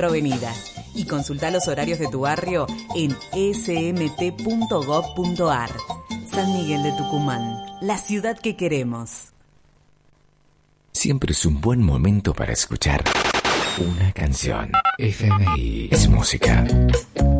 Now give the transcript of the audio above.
4 avenidas. Y consulta los horarios de tu barrio en smt.gov.ar. San Miguel de Tucumán, la ciudad que queremos. Siempre es un buen momento para escuchar una canción. FMI es música.